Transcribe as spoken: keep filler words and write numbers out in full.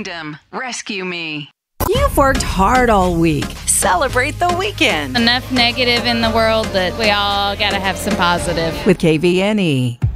Kingdom. Rescue me. You've worked hard all week. Celebrate the weekend Enough negative in the world that we all got to have some positive. with K V N E.